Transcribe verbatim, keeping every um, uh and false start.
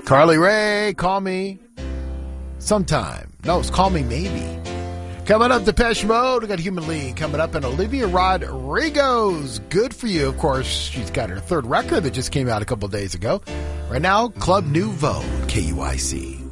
Carly Rae, Call Me Sometime. No, it's Call Me Maybe. Coming up, Depeche Mode. We got Human League coming up, and Olivia Rodrigo's Good For You. Of course, she's got her third record that just came out a couple days ago. Right now, Club Nouveau, K U I C.